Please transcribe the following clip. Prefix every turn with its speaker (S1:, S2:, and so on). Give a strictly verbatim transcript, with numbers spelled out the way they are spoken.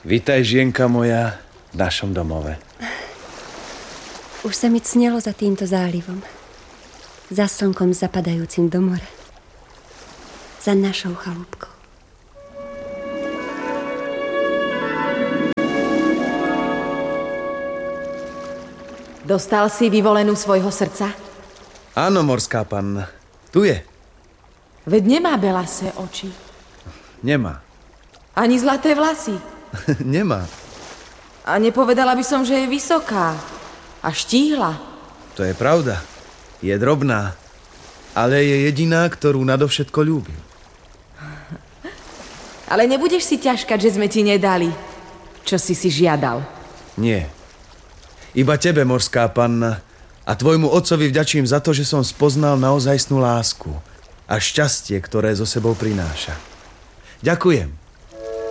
S1: Vítaj, žienka moja, v našom domove.
S2: Už sa mi cnelo za týmto zálivom. Za slnkom zapadajúcim do mora. Za našou chalúbkou.
S3: Dostal si vyvolenú svojho srdca?
S1: Áno, morská panna. Tu je.
S3: Veď nemá belasé oči.
S1: Nemá.
S3: Ani zlaté vlasy.
S1: Nemá.
S3: A nepovedala by som, že je vysoká. A štíhla.
S1: To je pravda. Je drobná. Ale je jediná, ktorú nadovšetko ľúbim.
S3: Ale nebudeš si ťažkať, že sme ti nedali, čo si si žiadal.
S1: Nie. Iba tebe, morská panna, a tvojmu otcovi vďačím za to, že som spoznal naozajstnú lásku a šťastie, ktoré zo sebou prináša. Ďakujem.